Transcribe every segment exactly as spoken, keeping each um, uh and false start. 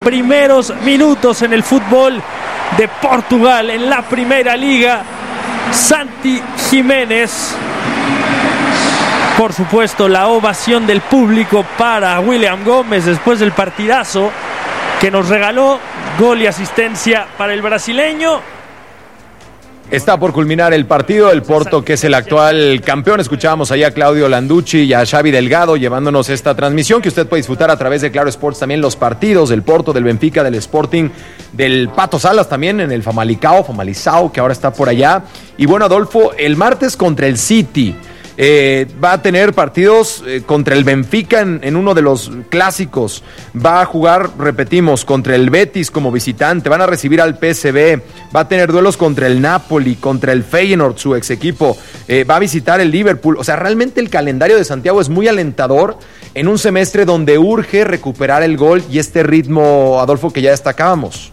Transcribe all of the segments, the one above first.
primeros minutos en el fútbol de Portugal, en la Primera Liga. Santi Giménez. Por supuesto, la ovación del público para William Gómez después del partidazo que nos regaló. Gol y asistencia para el brasileño. Está por culminar el partido, el Porto, que es el actual campeón. Escuchábamos allá a Claudio Landucci y a Xavi Delgado llevándonos esta transmisión que usted puede disfrutar a través de Claro Sports, también los partidos del Porto, del Benfica, del Sporting, del Pato Salas también en el Famalicao, Famalizao, que ahora está por allá. Y bueno, Adolfo, el martes contra el City. Eh, va a tener partidos eh, contra el Benfica en, en uno de los clásicos. Va a jugar, repetimos, contra el Betis como visitante. Van a recibir al P S V. Va a tener duelos contra el Napoli, contra el Feyenoord, su ex equipo. Eh, va a visitar el Liverpool. O sea, realmente el calendario de Santiago es muy alentador en un semestre donde urge recuperar el gol y este ritmo, Adolfo, que ya destacábamos.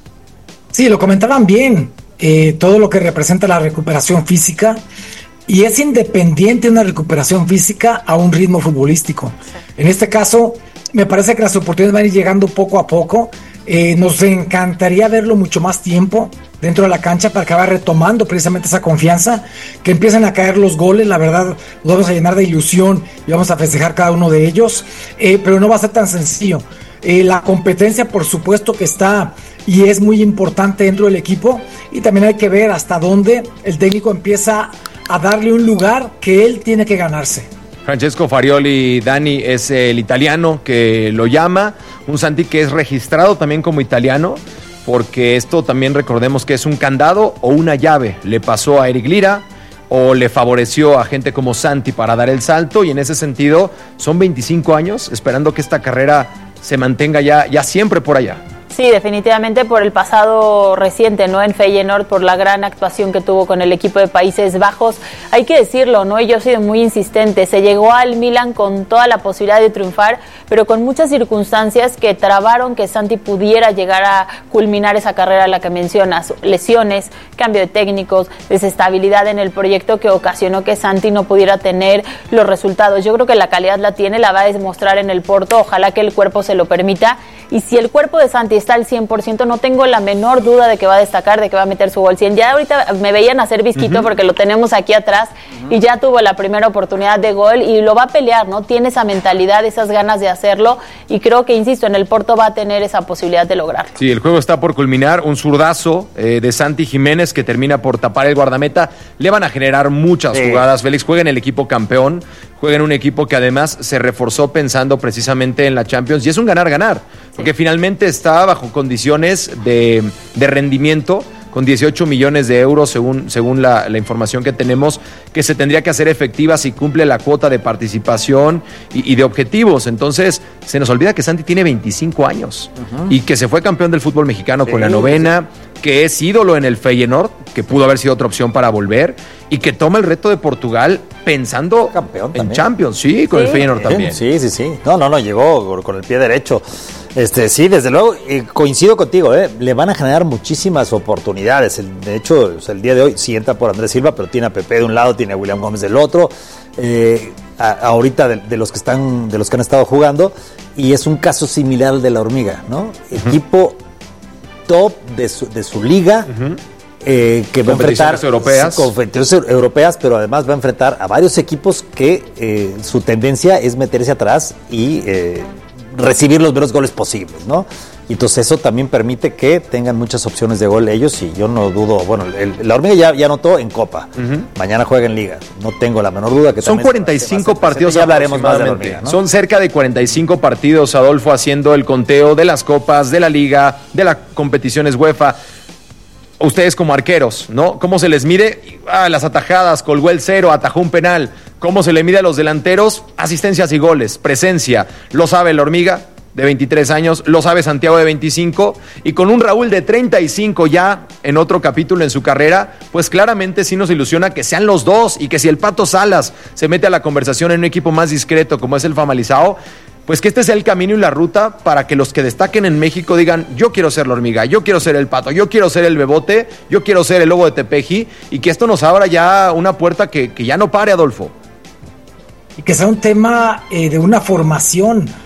Sí, lo comentaban bien. Eh, todo lo que representa la recuperación física. Y es independiente una recuperación física a un ritmo futbolístico. En este caso, me parece que las oportunidades van a ir llegando poco a poco. Eh, nos encantaría verlo mucho más tiempo dentro de la cancha para que vaya retomando precisamente esa confianza, que empiecen a caer los goles. La verdad, los vamos a llenar de ilusión y vamos a festejar cada uno de ellos. Eh, pero no va a ser tan sencillo. Eh, la competencia, por supuesto que está y es muy importante dentro del equipo. Y también hay que ver hasta dónde el técnico empieza a darle un lugar que él tiene que ganarse. Francesco Farioli, Dani, es el italiano que lo llama, un Santi que es registrado también como italiano, porque esto también recordemos que es un candado o una llave. Le pasó a Eric Lira o le favoreció a gente como Santi para dar el salto, y en ese sentido son veinticinco años esperando que esta carrera se mantenga ya, ya siempre por allá. Sí, definitivamente por el pasado reciente, ¿no? En Feyenoord, por la gran actuación que tuvo con el equipo de Países Bajos. Hay que decirlo, ¿no? Ellos han sido muy insistentes. Se llegó al Milan con toda la posibilidad de triunfar, pero con muchas circunstancias que trabaron que Santi pudiera llegar a culminar esa carrera a la que mencionas. Lesiones, cambio de técnicos, desestabilidad en el proyecto que ocasionó que Santi no pudiera tener los resultados. Yo creo que la calidad la tiene, la va a demostrar en el Porto. Ojalá que el cuerpo se lo permita. Y si el cuerpo de Santi está al cien por ciento, no tengo la menor duda de que va a destacar, de que va a meter su gol cien. Ya ahorita me veían hacer visquito, uh-huh, porque lo tenemos aquí atrás, uh-huh, y ya tuvo la primera oportunidad de gol y lo va a pelear, ¿no? Tiene esa mentalidad, esas ganas de hacerlo, y creo que, insisto, en el Porto va a tener esa posibilidad de lograrlo. Sí, el juego está por culminar, un zurdazo eh, de Santi Giménez que termina por tapar el guardameta. Le van a generar muchas sí. jugadas. Félix juega en el equipo campeón, juega en un equipo que además se reforzó pensando precisamente en la Champions, y es un ganar-ganar, sí, porque finalmente está bajo condiciones de, de rendimiento, con dieciocho millones de euros según, según la, la información que tenemos, que se tendría que hacer efectiva si cumple la cuota de participación y, y de objetivos. Entonces, se nos olvida que Santi tiene veinticinco años, uh-huh, y que se fue campeón del fútbol mexicano, sí, con la novena, sí, que es ídolo en el Feyenoord, que pudo haber sido otra opción para volver, y que toma el reto de Portugal pensando campeón en Champions, sí, con sí, el Feyenoord también. Sí, sí, sí. No, no, no, llegó con el pie derecho. Este, sí, desde luego, eh, coincido contigo, eh, le van a generar muchísimas oportunidades. El, de hecho, o sea, el día de hoy sí entra por Andrés Silva, pero tiene a Pepe de un lado, tiene a William Gómez del otro. Eh, a, ahorita de, de los que están, de los que han estado jugando, y es un caso similar al de la Hormiga, ¿no? Uh-huh. Equipo top de su, de su liga. Uh-huh. Eh, que va a enfrentar europeas. competiciones europeas, pero además va a enfrentar a varios equipos que eh, su tendencia es meterse atrás y eh, recibir los menos goles posibles, ¿no? Y entonces eso también permite que tengan muchas opciones de gol ellos, y yo no dudo, bueno, el, la Hormiga ya, ya anotó en Copa, uh-huh, mañana juega en Liga, no tengo la menor duda que son cuarenta y cinco partidos, ya hablaremos más de la Hormiga, ¿no? Son cerca de cuarenta y cinco partidos, Adolfo, haciendo el conteo de las copas, de la Liga, de las competiciones UEFA. Ustedes como arqueros, ¿no? ¿Cómo se les mide? Ah, las atajadas, colgó el cero, atajó un penal. ¿Cómo se le mide a los delanteros? Asistencias y goles, presencia. Lo sabe la Hormiga, de veintitrés años, lo sabe Santiago, de veinticinco, y con un Raúl de treinta y cinco ya en otro capítulo en su carrera, pues claramente sí nos ilusiona que sean los dos, y que si el Pato Salas se mete a la conversación en un equipo más discreto como es el Famalizao, pues que este sea el camino y la ruta para que los que destaquen en México digan: yo quiero ser la Hormiga, yo quiero ser el Pato, yo quiero ser el Bebote, yo quiero ser el Lobo de Tepeji, y que esto nos abra ya una puerta que, que ya no pare, Adolfo. Y que sea un tema eh, de una formación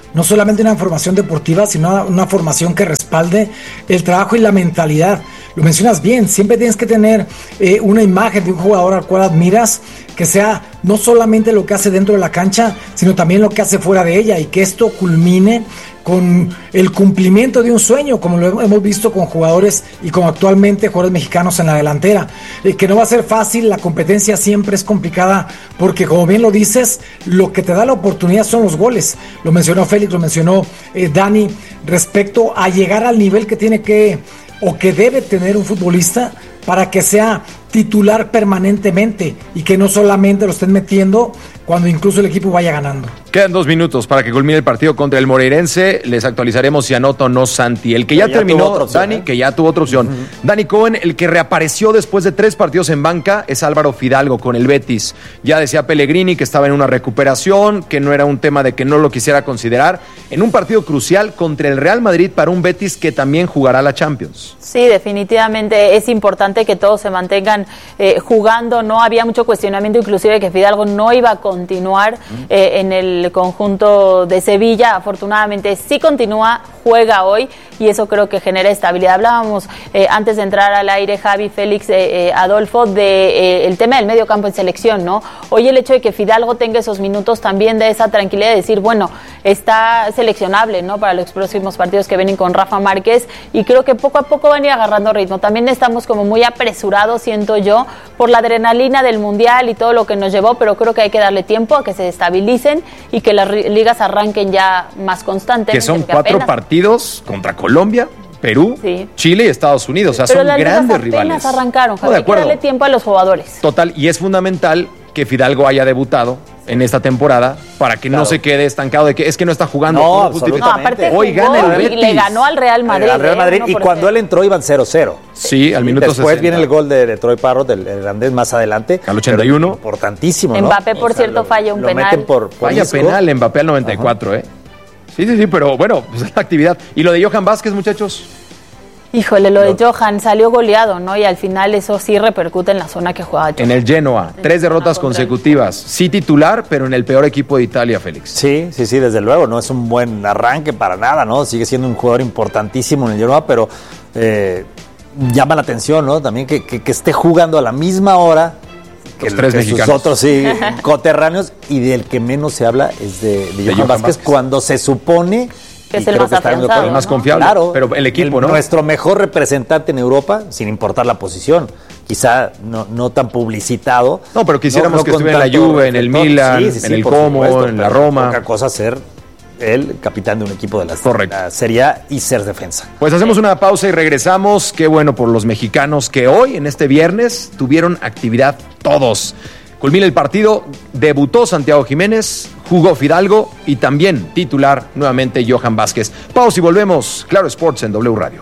no solamente una formación deportiva, sino una, una formación que respalde el trabajo y la mentalidad. Lo mencionas bien, siempre tienes que tener eh, una imagen de un jugador al cual admiras, que sea no solamente lo que hace dentro de la cancha, sino también lo que hace fuera de ella, y que esto culmine con el cumplimiento de un sueño, como lo hemos visto con jugadores y como actualmente jugadores mexicanos en la delantera, eh, que no va a ser fácil, la competencia siempre es complicada, porque como bien lo dices, lo que te da la oportunidad son los goles. Lo mencionó Félix, lo mencionó eh, Dani, respecto a llegar al nivel que tiene que o que debe tener un futbolista para que sea titular permanentemente y que no solamente lo estén metiendo cuando incluso el equipo vaya ganando. Quedan dos minutos para que culmine el partido contra el Moreirense. Les actualizaremos si anota o no Santi. El que ya, ya terminó, opción, Dani, ¿eh? que ya tuvo otra opción. Uh-huh. Dani Cohen, el que reapareció después de tres partidos en banca, es Álvaro Fidalgo con el Betis. Ya decía Pellegrini que estaba en una recuperación, que no era un tema de que no lo quisiera considerar. En un partido crucial contra el Real Madrid para un Betis que también jugará la Champions. Sí, definitivamente es importante que todos se mantengan eh, jugando. No había mucho cuestionamiento, inclusive que Fidalgo no iba a continuar eh, en el conjunto de Sevilla. Afortunadamente sí continúa, juega hoy, y eso creo que genera estabilidad. Hablábamos eh, antes de entrar al aire, Javi, Félix, eh, eh, Adolfo, de eh, el tema del medio campo en selección, ¿no? Hoy el hecho de que Fidalgo tenga esos minutos también de esa tranquilidad de decir, bueno, está seleccionable, ¿no? Para los próximos partidos que vienen con Rafa Márquez, y creo que poco a poco van a ir agarrando ritmo. También estamos como muy apresurados, siento yo, por la adrenalina del Mundial y todo lo que nos llevó, pero creo que hay que darle tiempo a que se estabilicen y que las ligas arranquen ya más constantemente. Que son cuatro apenas... partidos contra Colombia, Perú, sí. Chile y Estados Unidos, o sea, pero son las grandes ligas rivales. Arrancaron, Javi, no, hay que darle tiempo a los jugadores. Total, y es fundamental que Fidalgo haya debutado en esta temporada para que claro. no se quede estancado de que es que no está jugando. No, absolutamente. No, aparte hoy gana el Betis. Y le ganó al Real Madrid. Al Real Madrid eh, y cuando él entró iban cero cero. Sí, al minuto Después sesenta. viene el gol de, de Troy Parrott, del irlandés más adelante. Al ochenta y uno. Importantísimo, ¿no? Mbappé, por o sea, cierto, lo, falla un lo penal. Meten por, por Falla disco. penal Mbappé al noventa y cuatro, Ajá. ¿eh? Sí, sí, sí, pero bueno, pues es la actividad. ¿Y lo de Johan Vázquez, muchachos? Híjole, lo de Johan salió goleado, ¿no? Y al final eso sí repercute en la zona que jugaba Johan. En el Genoa, tres derrotas consecutivas. Sí titular, pero en el peor equipo de Italia, Félix. Sí, sí, sí, desde luego. No es un buen arranque para nada, ¿no? Sigue siendo un jugador importantísimo en el Genoa, pero eh, llama la atención, ¿no? También que, que, que esté jugando a la misma hora que, Los tres que mexicanos. sus otros sí, coterráneos, y del que menos se habla es de, de, de Johan, Johan Vázquez, Vázquez, cuando se supone... Que es el más afianzado, el más confiable, claro, pero el equipo, el, ¿no? Nuestro mejor representante en Europa, sin importar la posición, quizá no, no tan publicitado. No, pero quisiéramos no, no que estuviera en la Juve, en el Milan, sí, sí, sí, en el Como, supuesto, en la Roma. Poca cosa ser el capitán de un equipo de la, la Serie A y ser defensa. Pues hacemos una pausa y regresamos. Qué bueno por los mexicanos que hoy, en este viernes, tuvieron actividad todos. Culmina el partido, debutó Santiago Jiménez, jugó Fidalgo y también titular nuevamente Johan Vázquez. Pausa y volvemos. Claro Sports en W Radio.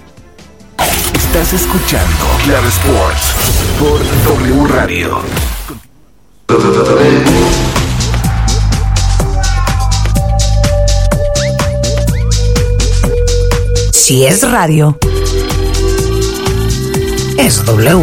Estás escuchando Claro Sports por W Radio. Si es radio, es W.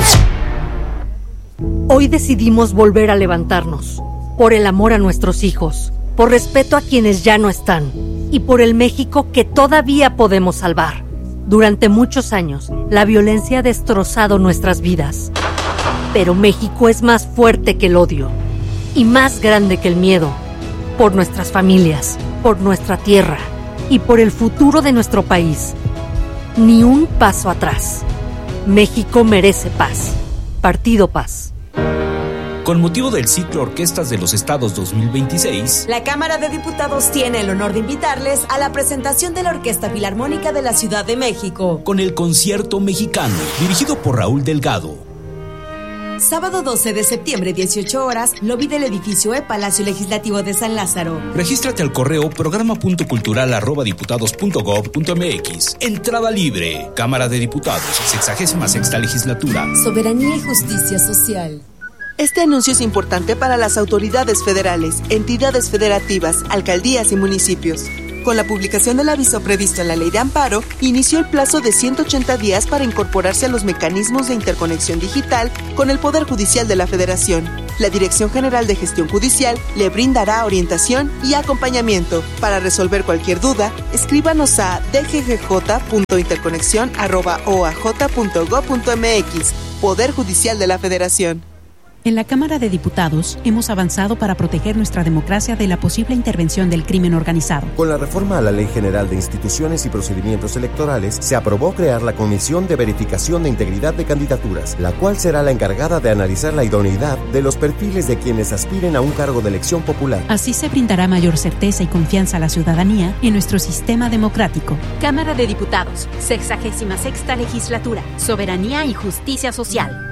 Hoy decidimos volver a levantarnos, por el amor a nuestros hijos, por respeto a quienes ya no están y por el México que todavía podemos salvar. Durante muchos años, la violencia ha destrozado nuestras vidas, pero México es más fuerte que el odio y más grande que el miedo, por nuestras familias, por nuestra tierra y por el futuro de nuestro país. Ni un paso atrás. México merece paz. Partido Paz. Con motivo del ciclo Orquestas de los Estados dos mil veintiséis, la Cámara de Diputados tiene el honor de invitarles a la presentación de la Orquesta Filarmónica de la Ciudad de México, con el Concierto Mexicano, dirigido por Raúl Delgado. Sábado doce de septiembre, dieciocho horas, lobby del edificio E Palacio Legislativo de San Lázaro. Regístrate al correo programa.cultural arroba diputados punto gob punto mx. Entrada libre. Cámara de Diputados, sexagésima sexta legislatura. Soberanía y justicia social. Este anuncio es importante para las autoridades federales, entidades federativas, alcaldías y municipios. Con la publicación del aviso previsto en la Ley de Amparo, inició el plazo de ciento ochenta días para incorporarse a los mecanismos de interconexión digital con el Poder Judicial de la Federación. La Dirección General de Gestión Judicial le brindará orientación y acompañamiento. Para resolver cualquier duda, escríbanos a d g g j punto interconexión arroba o a j punto gob punto m x. Poder Judicial de la Federación. En la Cámara de Diputados hemos avanzado para proteger nuestra democracia de la posible intervención del crimen organizado. Con la reforma a la Ley General de Instituciones y Procedimientos Electorales, se aprobó crear la Comisión de Verificación de Integridad de Candidaturas, la cual será la encargada de analizar la idoneidad de los perfiles de quienes aspiren a un cargo de elección popular. Así se brindará mayor certeza y confianza a la ciudadanía en nuestro sistema democrático. Cámara de Diputados, sexagésima sexta Legislatura, Soberanía y Justicia Social.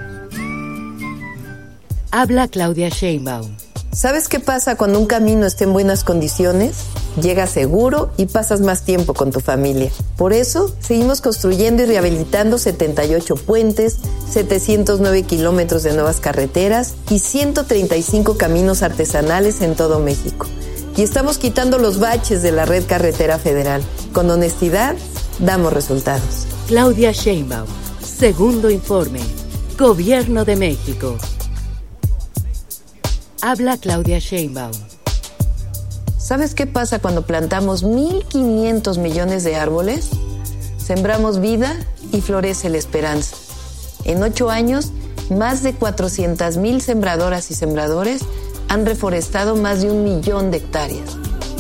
Habla Claudia Sheinbaum. ¿Sabes qué pasa cuando un camino está en buenas condiciones? Llegas seguro y pasas más tiempo con tu familia. Por eso, seguimos construyendo y rehabilitando setenta y ocho puentes, setecientos nueve kilómetros de nuevas carreteras y ciento treinta y cinco caminos artesanales en todo México. Y estamos quitando los baches de la red carretera federal. Con honestidad, damos resultados. Claudia Sheinbaum. Segundo informe. Gobierno de México. Habla Claudia Sheinbaum. ¿Sabes qué pasa cuando plantamos mil quinientos millones de árboles? Sembramos vida y florece la esperanza. En ocho años, más de cuatrocientas mil sembradoras y sembradores han reforestado más de un millón de hectáreas.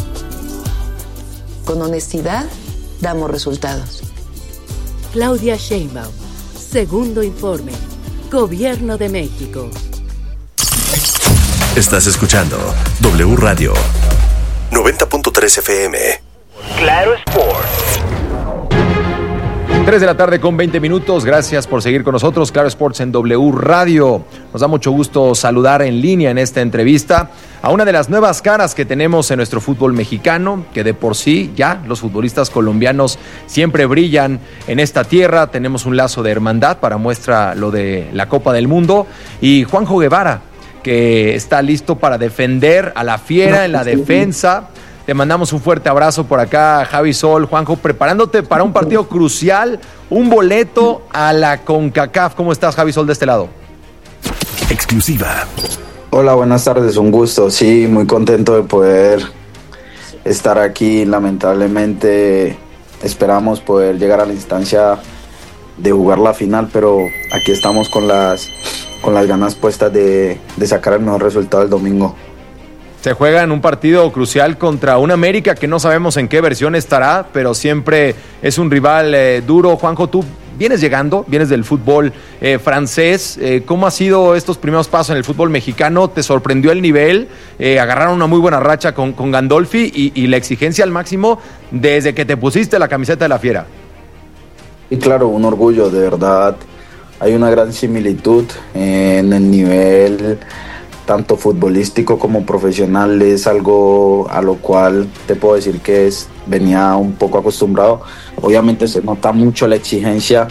Con honestidad, damos resultados. Claudia Sheinbaum. Segundo informe. Gobierno de México. Estás escuchando W Radio noventa punto tres F M. Claro Sports. tres de la tarde con veinte minutos. Gracias por seguir con nosotros. Claro Sports en W Radio. Nos da mucho gusto saludar en línea en esta entrevista a una de las nuevas caras que tenemos en nuestro fútbol mexicano, que de por sí ya los futbolistas colombianos siempre brillan en esta tierra. Tenemos un lazo de hermandad para muestra lo de la Copa del Mundo. Y Juanjo Guevara, que está listo para defender a la fiera en la defensa. Te mandamos un fuerte abrazo por acá, Javi Sol. Juanjo, preparándote para un partido crucial, un boleto a la CONCACAF. ¿Cómo estás, Javi Sol, de este lado? Exclusiva. Hola, buenas tardes, un gusto. Sí, muy contento de poder estar aquí. Lamentablemente esperamos poder llegar a la instancia de jugar la final, pero aquí estamos con las... con las ganas puestas de, de sacar el mejor resultado el domingo. Se juega en un partido crucial contra un América que no sabemos en qué versión estará, pero siempre es un rival eh, duro. Juanjo, tú vienes llegando, vienes del fútbol eh, francés. Eh, ¿Cómo ha sido estos primeros pasos en el fútbol mexicano? ¿Te sorprendió el nivel? Eh, agarraron una muy buena racha con, con Gandolfi y, y la exigencia al máximo desde que te pusiste la camiseta de la fiera. Y claro, un orgullo, de verdad. Hay una gran similitud en el nivel tanto futbolístico como profesional. Es algo a lo cual te puedo decir que es, venía un poco acostumbrado. Obviamente se nota mucho la exigencia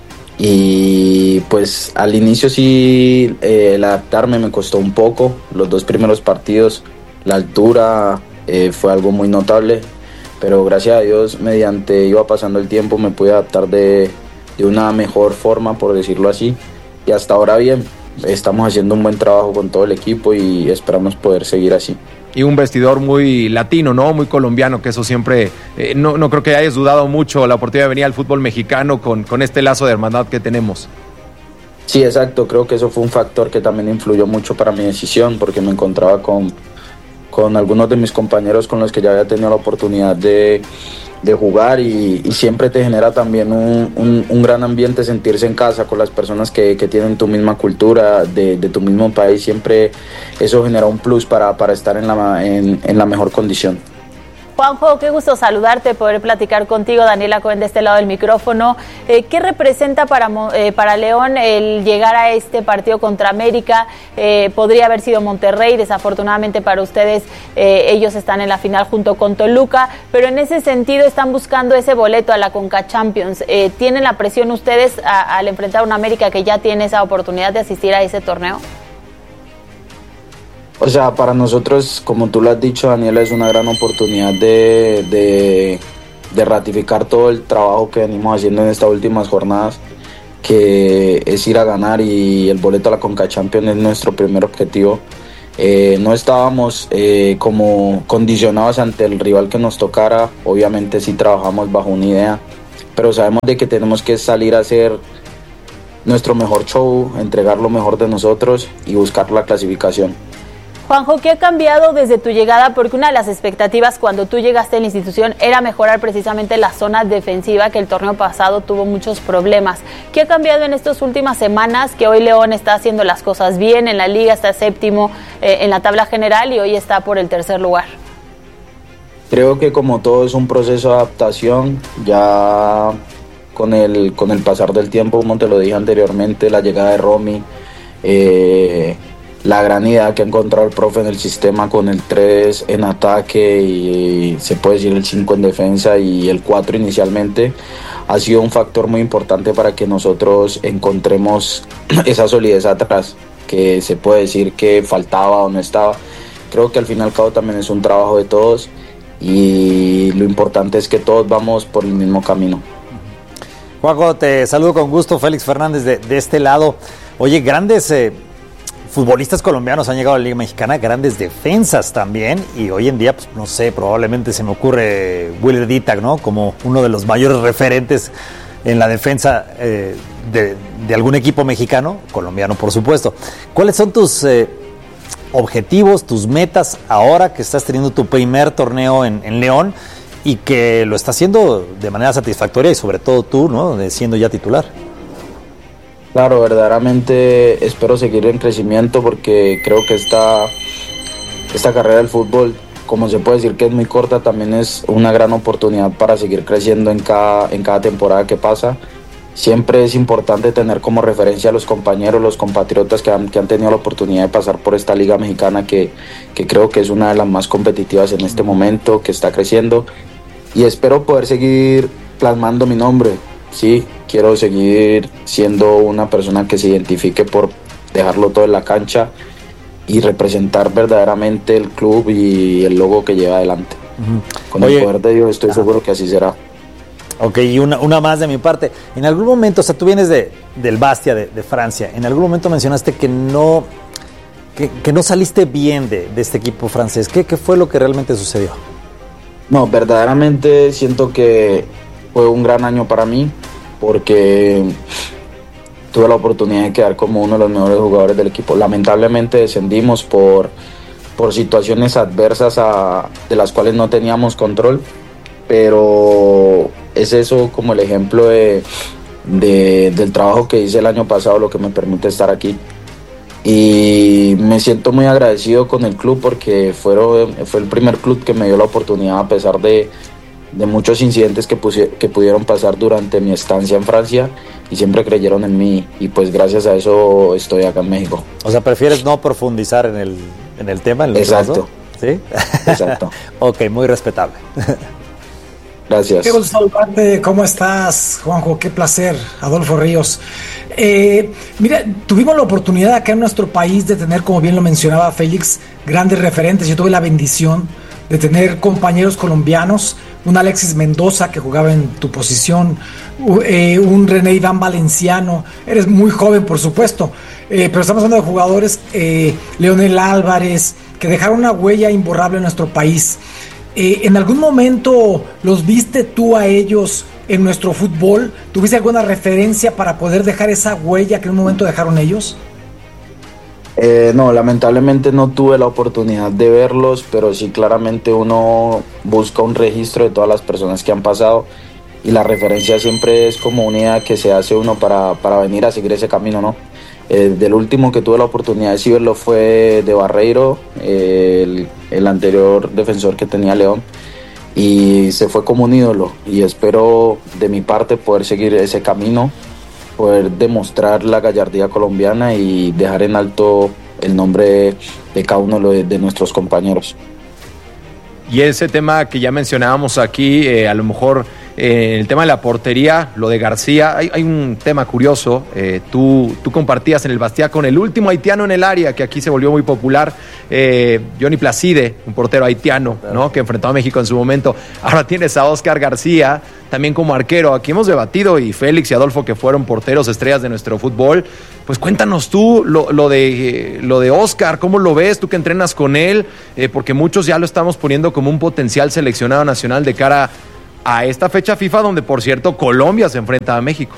y pues al inicio sí eh, el adaptarme me costó un poco. Los dos primeros partidos, la altura eh, fue algo muy notable, pero gracias a Dios mediante iba pasando el tiempo me pude adaptar de de una mejor forma, por decirlo así, y hasta ahora bien, estamos haciendo un buen trabajo con todo el equipo y esperamos poder seguir así. Y un vestidor muy latino, ¿no? Muy colombiano, que eso siempre, eh, no, no creo que hayas dudado mucho la oportunidad de venir al fútbol mexicano con, con este lazo de hermandad que tenemos. Sí, exacto, creo que eso fue un factor que también influyó mucho para mi decisión, porque me encontraba con, con algunos de mis compañeros con los que ya había tenido la oportunidad de de jugar y, y siempre te genera también un, un, un gran ambiente sentirse en casa con las personas que, que tienen tu misma cultura, de, de tu mismo país. Siempre eso genera un plus para, para estar en la, en, en la mejor condición. Juanjo, qué gusto saludarte, poder platicar contigo. Daniela Cohen de este lado del micrófono. Eh, ¿Qué representa para, eh, para León el llegar a este partido contra América? Eh, podría haber sido Monterrey, desafortunadamente para ustedes eh, ellos están en la final junto con Toluca, pero en ese sentido están buscando ese boleto a la Conca Champions. Eh, ¿Tienen la presión ustedes a, al enfrentar a una América que ya tiene esa oportunidad de asistir a ese torneo? O sea, para nosotros, como tú lo has dicho, Daniela, es una gran oportunidad de, de, de ratificar todo el trabajo que venimos haciendo en estas últimas jornadas. que es ir a ganar y el boleto a la Conca Champions es nuestro primer objetivo. Eh, no estábamos eh, como condicionados ante el rival que nos tocara, obviamente sí trabajamos bajo una idea, pero sabemos de que tenemos que salir a hacer nuestro mejor show, entregar lo mejor de nosotros y buscar la clasificación. Juanjo, ¿qué ha cambiado desde tu llegada? Porque una de las expectativas cuando tú llegaste a la institución era mejorar precisamente la zona defensiva, que el torneo pasado tuvo muchos problemas. ¿Qué ha cambiado en estas últimas semanas? Que hoy León está haciendo las cosas bien, en la liga está séptimo eh, en la tabla general y hoy está por el tercer lugar. Creo que como todo es un proceso de adaptación, ya con el, con el pasar del tiempo, como te lo dije anteriormente, la llegada de Romy, eh, la gran idea que ha encontrado el profe en el sistema con el tres en ataque y se puede decir el cinco en defensa y el cuatro inicialmente, ha sido un factor muy importante para que nosotros encontremos esa solidez atrás, que se puede decir que faltaba o no estaba. Creo que al fin y al cabo también es un trabajo de todos y lo importante es que todos vamos por el mismo camino. Juanjo, te saludo con gusto, Félix Fernández de, de este lado. Oye, grandes eh, futbolistas colombianos han llegado a la Liga Mexicana, grandes defensas también, y hoy en día, pues no sé, probablemente se me ocurre Willer Dittag, ¿no? Como uno de los mayores referentes en la defensa eh, de, de algún equipo mexicano, colombiano por supuesto. ¿Cuáles son tus eh, objetivos, tus metas ahora que estás teniendo tu primer torneo en, en León y que lo está haciendo de manera satisfactoria y sobre todo tú, ¿no? De siendo ya titular? Claro, verdaderamente espero seguir en crecimiento porque creo que esta, esta carrera del fútbol, como se puede decir que es muy corta, también es una gran oportunidad para seguir creciendo en cada, en cada temporada que pasa. Siempre es importante tener como referencia a los compañeros, los compatriotas que han, que han tenido la oportunidad de pasar por esta Liga Mexicana que, que creo que es una de las más competitivas en este momento, que está creciendo, y espero poder seguir plasmando mi nombre. Sí, quiero seguir siendo una persona que se identifique por dejarlo todo en la cancha y representar verdaderamente el club y el logo que lleva adelante. Uh-huh. Con Oye, el poder de Dios estoy ajá. seguro que así será. Ok, y una, una más de mi parte. En algún momento, o sea, tú vienes de, del Bastia, de, de Francia, en algún momento mencionaste que no, que, que no saliste bien de, de este equipo francés. ¿Qué, ¿Qué fue lo que realmente sucedió? No, verdaderamente siento que fue un gran año para mí porque tuve la oportunidad de quedar como uno de los mejores jugadores del equipo. Lamentablemente descendimos por, por situaciones adversas a, de las cuales no teníamos control, pero es eso como el ejemplo de, de, del trabajo que hice el año pasado lo que me permite estar aquí. Y me siento muy agradecido con el club porque fueron, fue el primer club que me dio la oportunidad a pesar de de muchos incidentes que, pusi- que pudieron pasar durante mi estancia en Francia y siempre creyeron en mí y pues gracias a eso estoy acá en México. O sea, ¿prefieres no profundizar en el, en el tema? En Exacto. ¿Sí? Exacto. Ok, muy respetable. Gracias. Qué gusto saludarte. ¿Cómo estás, Juanjo? Qué placer. Adolfo Ríos. Eh, mira, tuvimos la oportunidad acá en nuestro país de tener, como bien lo mencionaba Félix, grandes referentes. Yo tuve la bendición de tener compañeros colombianos, un Alexis Mendoza que jugaba en tu posición, eh, un René Iván Valenciano, eres muy joven por supuesto, eh, pero estamos hablando de jugadores, eh, Leonel Álvarez, que dejaron una huella imborrable en nuestro país. Eh, ¿En algún momento los viste tú a ellos en nuestro fútbol? ¿Tuviste alguna referencia para poder dejar esa huella que en un momento dejaron ellos? Eh, no, lamentablemente no tuve la oportunidad de verlos, pero sí claramente uno busca un registro de todas las personas que han pasado y la referencia siempre es como una idea que se hace uno para, para venir a seguir ese camino, ¿no? Eh, del último que tuve la oportunidad de sí verlo fue de Barreiro, eh, el, el anterior defensor que tenía León, y se fue como un ídolo y espero de mi parte poder seguir ese camino, poder demostrar la gallardía colombiana y dejar en alto el nombre de cada uno de, de nuestros compañeros. Y ese tema que ya mencionábamos aquí, eh, a lo mejor eh, el tema de la portería, lo de García, hay, hay un tema curioso. Eh, tú, tú compartías en el Bastia con el último haitiano en el área, que aquí se volvió muy popular, eh, Johnny Placide, un portero haitiano, ¿no? Que enfrentó a México en su momento. Ahora tienes a Oscar García, también como arquero. Aquí hemos debatido, y Félix y Adolfo, que fueron porteros estrellas de nuestro fútbol. Pues cuéntanos tú lo, lo, de, lo de Oscar, ¿cómo lo ves? Tú que entrenas con él, eh, porque muchos ya lo estamos poniendo como un potencial seleccionado nacional de cara a esta fecha FIFA, donde, por cierto, Colombia se enfrenta a México.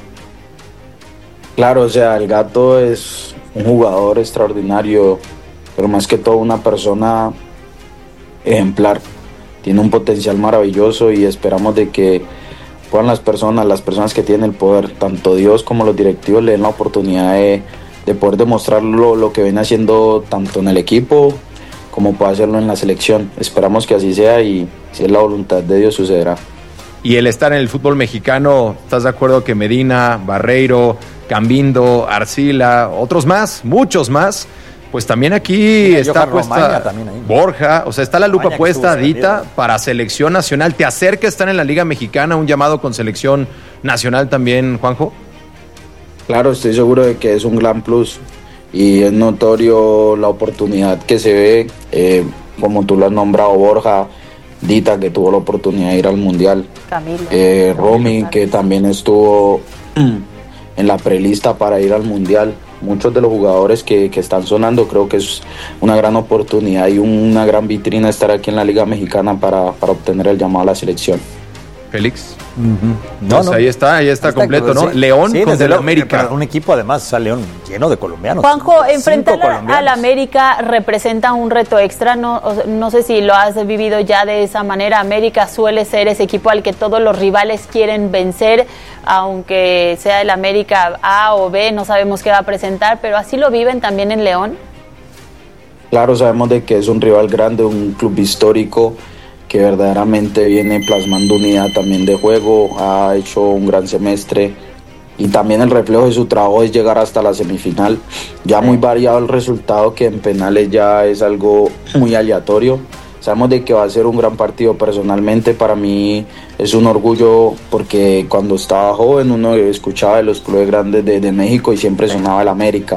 Claro, o sea, el Gato es un jugador extraordinario, pero más que todo una persona ejemplar. Tiene un potencial maravilloso y esperamos de que puedan las personas, las personas que tienen el poder, tanto Dios como los directivos, le den la oportunidad de, de poder demostrarlo lo que viene haciendo tanto en el equipo como puede hacerlo en la selección. Esperamos que así sea y si es la voluntad de Dios sucederá. Y el estar en el fútbol mexicano, ¿estás de acuerdo que Medina, Barreiro, Cambindo, Arcila, otros más, muchos más, pues también aquí sí, está puesta también ahí. Borja, o sea, está la lupa Romaña puesta, Dita, para selección nacional? ¿Te acerca estar en la Liga Mexicana, un llamado con selección nacional también, Juanjo? Claro, estoy seguro de que es un gran plus y es notorio la oportunidad que se ve, eh, como tú lo has nombrado, Borja, Dita, que tuvo la oportunidad de ir al Mundial, Camilo, eh, Romy, que también estuvo en la prelista para ir al Mundial. Muchos de los jugadores que, que están sonando, creo que es una gran oportunidad y una gran vitrina estar aquí en la Liga Mexicana para, para obtener el llamado a la selección. Félix. Uh-huh. No, pues no, ahí está, ahí está, está completo, ¿no? Sí. León sí, con el América. Un equipo además, o sea, León lleno de colombianos. Juanjo, enfrentar al América representa un reto extra. No, no sé si lo has vivido ya de esa manera. América suele ser ese equipo al que todos los rivales quieren vencer, aunque sea el América A o B, no sabemos qué va a presentar, pero así lo viven también en León. Claro, sabemos de que es un rival grande, un club histórico que verdaderamente viene plasmando unidad también de juego, ha hecho un gran semestre y también el reflejo de su trabajo es llegar hasta la semifinal. Ya muy variado el resultado, que en penales ya es algo muy aleatorio. Sabemos de que va a ser un gran partido. Personalmente para mí es un orgullo porque cuando estaba joven uno escuchaba de los clubes grandes de, de México y siempre sonaba el América.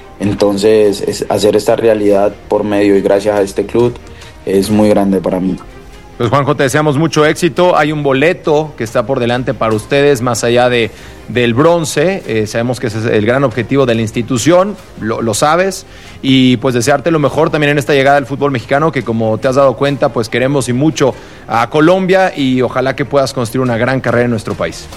Entonces es, hacer esta realidad por medio y gracias a este club es muy grande para mí. Pues Juanjo, te deseamos mucho éxito. Hay un boleto que está por delante para ustedes, más allá de, del bronce. Eh, sabemos que ese es el gran objetivo de la institución, lo, lo sabes. Y pues desearte lo mejor también en esta llegada al fútbol mexicano, que como te has dado cuenta, pues queremos y mucho a Colombia y ojalá que puedas construir una gran carrera en nuestro país.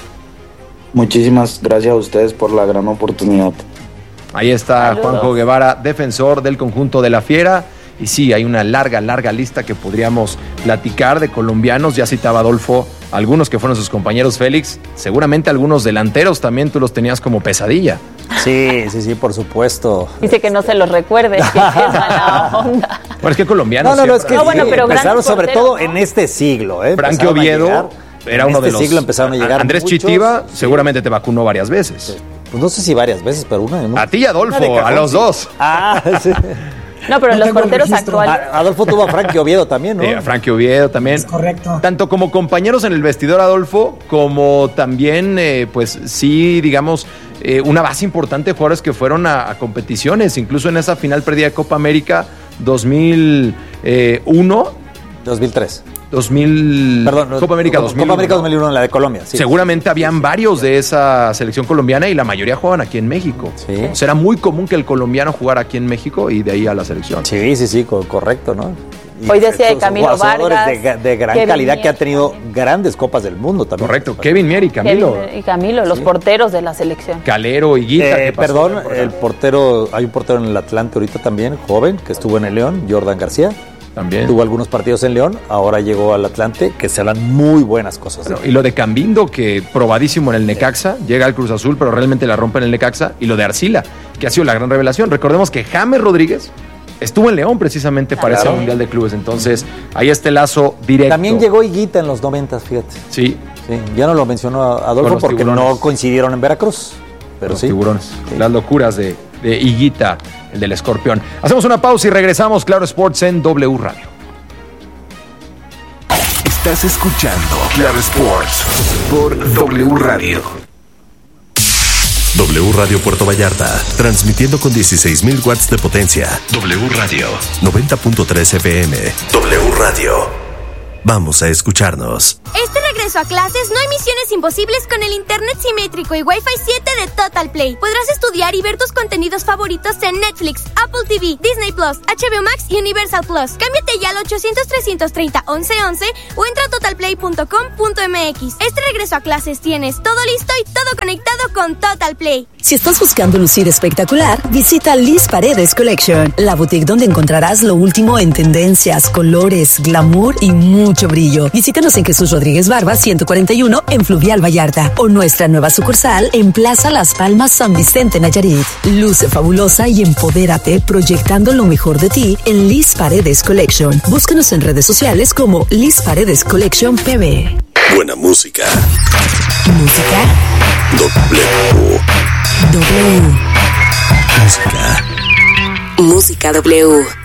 Muchísimas gracias a ustedes por la gran oportunidad. Ahí está Saludos. Juanjo Guevara, defensor del conjunto de la Fiera. Y sí, hay una larga, larga lista que podríamos platicar de colombianos. Ya citaba Adolfo algunos que fueron sus compañeros, Félix. Seguramente algunos delanteros también tú los tenías como pesadilla. Sí, sí, sí, por supuesto. Dice que no se los recuerde, que es mala onda. Bueno, es que colombianos. No, no, no, es que no, bueno, pero empezaron sobre todo ¿no? en este siglo. ¿eh? Frankie Oviedo era uno este de los. siglo empezaron a llegar. Andrés muchos, Chitiva sí. seguramente te vacunó varias veces. Sí. Pues no sé si varias veces, pero una. ¿no? A ti y Adolfo, a los dos. Ah, sí. No, pero no los porteros actuales. Adolfo tuvo a Frankie Oviedo también, ¿no? Sí, a Frankie Oviedo también. Es correcto. Tanto como compañeros en el vestidor, Adolfo, como también, eh, pues sí, digamos, eh, una base importante de jugadores que fueron a, a competiciones, incluso en esa final perdida de Copa América dos mil uno. dos mil tres. dos mil Perdón, Copa América dos mil uno. Copa América dos mil uno, la de Colombia. Sí. Seguramente habían varios de esa selección colombiana y la mayoría jugaban aquí en México. Sí. O sea, era muy común que el colombiano jugara aquí en México y de ahí a la selección. Sí, sí, sí, correcto, ¿no? Y hoy decía de Camilo Vargas. De, de gran Kevin calidad Mier, que ha tenido grandes copas del mundo también. Correcto, Kevin Mier y Camilo. Kevin y Camilo, los sí. porteros de la selección. Calero y Guita. Eh, perdón, el portero, hay un portero en el Atlante ahorita también, joven, que estuvo en el León, Jordan García. También. Tuvo algunos partidos en León, ahora llegó al Atlante, que se dan muy buenas cosas. Bueno, y lo de Cambindo, que probadísimo en el Necaxa, sí. llega al Cruz Azul, pero realmente la rompe en el Necaxa. Y lo de Arcila, que ha sido la gran revelación. Recordemos que James Rodríguez estuvo en León precisamente para claro. ese Mundial de Clubes. Entonces, ahí está el lazo directo. También llegó Higuita en los noventas, fíjate. Sí. sí. Ya no lo mencionó Adolfo porque tiburones. No coincidieron en Veracruz. Pero los sí. tiburones. Sí. Las locuras de, de Higuita, el del escorpión. Hacemos una pausa y regresamos. Claro Sports en W Radio. Estás escuchando Claro Sports por W Radio. W Radio Puerto Vallarta, transmitiendo con dieciséis mil watts de potencia. W Radio, noventa punto tres F M. W Radio. Vamos a escucharnos. Este regreso a clases no hay misiones imposibles con el internet simétrico y Wi-Fi siete de Total Play. Podrás estudiar y ver tus contenidos favoritos en Netflix, Apple T V, Disney Plus, H B O Max y Universal Plus. Cámbiate ya al ochocientos, trescientos treinta, once once o entra a total play punto com punto m x. Este regreso a clases tienes todo listo y todo conectado con Total Play. Si estás buscando lucir espectacular, visita Liz Paredes Collection, la boutique donde encontrarás lo último en tendencias, colores, glamour y mucho brillo. Visítanos en Jesús Rodríguez Barba ciento cuarenta y uno en Fluvial Vallarta o nuestra nueva sucursal en Plaza Las Palmas San Vicente Nayarit. Luce fabulosa y empodérate proyectando lo mejor de ti en Liz Paredes Collection. Búscanos en redes sociales como Liz Paredes Collection P B. Buena música. Música. W. W. Música. Música W.